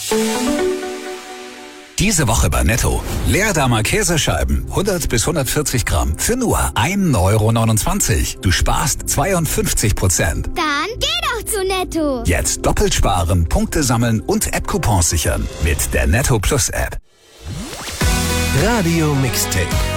Diese Woche bei Netto. Leerdamer Käsescheiben, 100 bis 140 Gramm, für nur 1,29 €. Du sparst 52%. Dann geh doch zu Netto. Jetzt doppelt sparen, Punkte sammeln und App-Coupons sichern. Mit der Netto Plus App. Radio Mixtape.